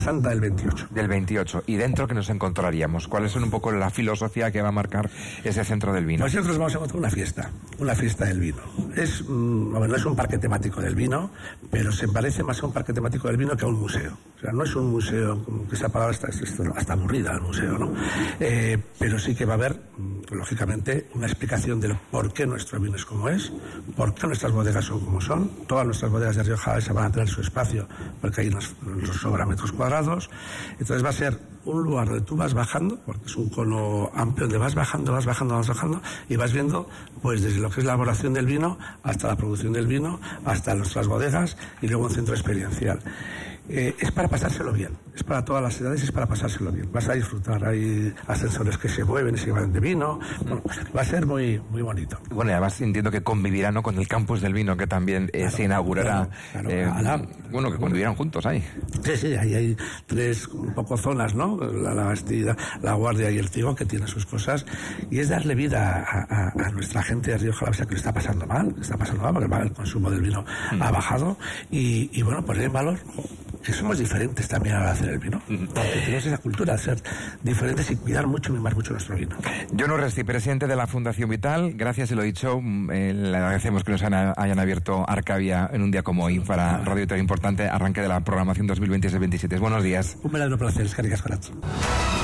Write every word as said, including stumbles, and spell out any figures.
Santa del veintiocho. Del veintiocho. ¿Y dentro qué nos encontraríamos? ¿Cuáles son un poco la filosofía que va a marcar ese centro del vino? Nosotros vamos a encontrar una fiesta, una fiesta del vino. Es, mmm, no es un parque temático del vino, pero se parece más a un parque temático del vino que a un museo. O sea, no es un museo, que esa palabra está, está, está aburrida, el museo, ¿no? Eh, pero sí que va a haber, lógicamente, una explicación del por qué nuestro vino es como es, por qué nuestras bodegas son como son. Todas nuestras bodegas de Rioja Alavesa van a tener su espacio, porque ahí nos, nos sobra metros cuadrados. Entonces va a ser un lugar donde tú vas bajando, porque es un cono amplio donde vas bajando, vas bajando, vas bajando y vas viendo pues desde lo que es la elaboración del vino hasta la producción del vino, hasta nuestras bodegas y luego un centro experiencial. Eh, es para pasárselo bien, es para todas las edades, es para pasárselo bien. Vas a disfrutar, hay ascensores que se mueven y se van de vino, bueno, va a ser muy muy bonito. Bueno, y además entiendo que convivirán, ¿no?, con el campus del vino que también eh, claro, se inaugurará. Claro, claro, eh, la, bueno, que convivirán juntos ahí. Sí, sí, ahí hay tres un poco zonas, ¿no? La, la Bastida, la Guardia y el Trigo, que tienen sus cosas, y es darle vida a, a, a nuestra gente de Rioja Alavesa que lo está pasando mal, que está pasando mal, porque el consumo del vino mm. ha bajado, y, y bueno, poner en valor que somos diferentes también al hacer el vino, porque tenemos esa cultura de ser diferentes y cuidar mucho y mimar mucho nuestro vino. Jon Urresti, presidente de la Fundación Vital, gracias, y lo dicho, eh, le agradecemos que nos han, hayan abierto Arcavia en un día como hoy para Radio tan importante, arranque de la programación dos mil veintiséis veintisiete. Buenos días. Un verdadero placer, es que